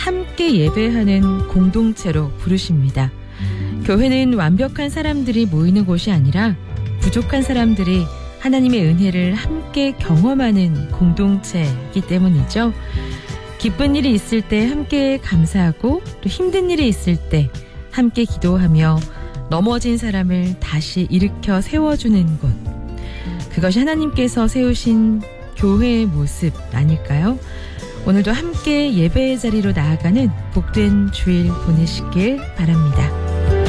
함께 예배하는 공동체로 부르십니다. 교회는 완벽한 사람들이 모이는 곳이 아니라 부족한 사람들이 하나님의 은혜를 함께 경험하는 공동체이기 때문이죠. 기쁜 일이 있을 때 함께 감사하고 또 힘든 일이 있을 때 함께 기도하며 넘어진 사람을 다시 일으켜 세워주는 곳. 그것이 하나님께서 세우신 교회의 모습 아닐까요? 오늘도 함께 예배의 자리로 나아가는 복된 주일 보내시길 바랍니다.